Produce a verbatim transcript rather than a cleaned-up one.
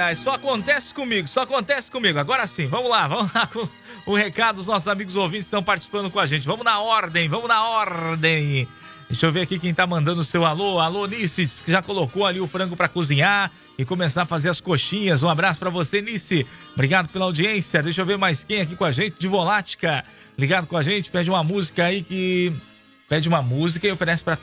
ai, só acontece comigo, só acontece comigo. Agora sim, vamos lá, vamos lá com o recado dos nossos amigos ouvintes que estão participando com a gente. Vamos na ordem, vamos na ordem. Deixa eu ver aqui quem tá mandando o seu alô. Alô, Nice, que já colocou ali o frango pra cozinhar e começar a fazer as coxinhas. Um abraço pra você, Nice. Obrigado pela audiência. Deixa eu ver mais quem aqui com a gente. De Volática, ligado com a gente. Pede uma música aí que... Pede uma música e oferece pra